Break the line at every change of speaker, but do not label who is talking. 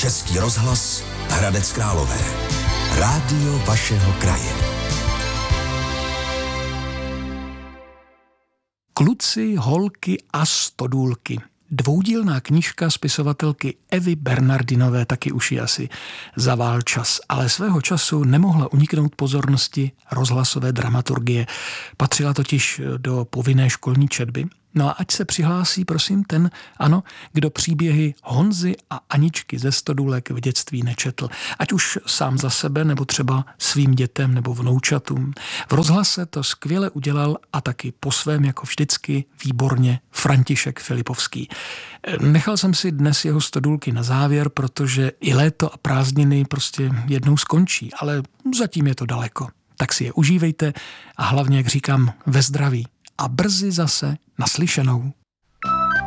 Český rozhlas Hradec Králové. Rádio vašeho kraje.
Kluci, holky a stodůlky. Dvoudílná knížka spisovatelky Evy Bernardinové taky už ji asi zavál čas, ale svého času nemohla uniknout pozornosti rozhlasové dramaturgie. Patřila totiž do povinné školní četby. No a ať se přihlásí, prosím, ten, ano, kdo příběhy Honzy a Aničky ze Stodůlek v dětství nečetl. Ať už sám za sebe, nebo třeba svým dětem nebo vnoučatům. V rozhlase to skvěle udělal a taky po svém, jako vždycky, výborně František Filipovský. Nechal jsem si dnes jeho Stodůlky na závěr, protože i léto a prázdniny prostě jednou skončí, ale zatím je to daleko. Tak si je užívejte a hlavně, jak říkám, ve zdraví. A brzy zase naslyšenou.